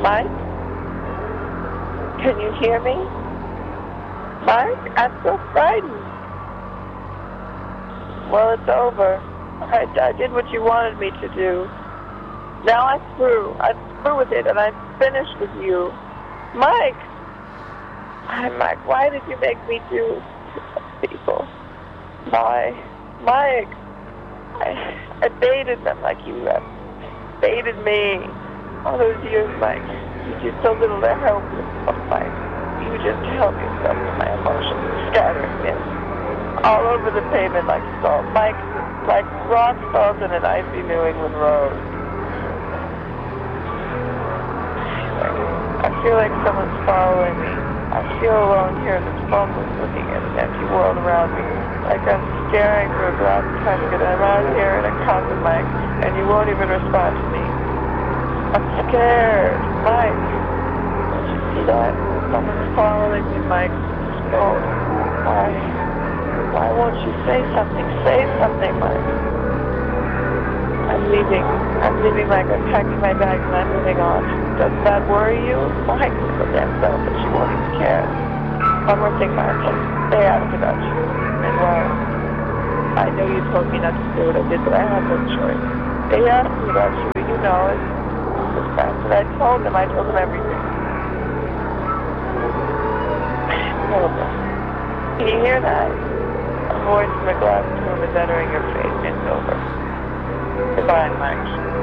Mike? Can you hear me? Mike, I'm so frightened. Well, it's over. I did what you wanted me to do. Now I'm through. I'm through with it, and I'm finished with you. Mike! Hi, Mike, why did you make me do this, people? Why? Mike! I baited them like you have baited me. All those years, Mike. You did so little to help yourself, Mike. You just help yourself with my emotions, scattering them all over the pavement like salt. Mike, like rock salt in an icy New England road. I feel like someone's following me. I feel alone here in this phoneless looking at an empty world around me. Like I'm staring through a glass casket and I'm out here in a coffin, Mike, and you won't even respond to me. I'm scared, Mike. Don't you see that? Someone's following me, Mike. Oh, why won't you say something? Say something, Mike. I'm leaving. I'm leaving, Mike. I'm packing my bags and I'm moving on. Doesn't that worry you? Mike, so damn selfish. You won't even care. One more thing, Mike. They asked about you. And well, I know you told me not to do what I did, but I had no choice. They asked me about you. You know it. Was fast. And I told them everything. Horrible. Can you hear that? A voice in the glass room is entering your face. It's over. Goodbye, Mike.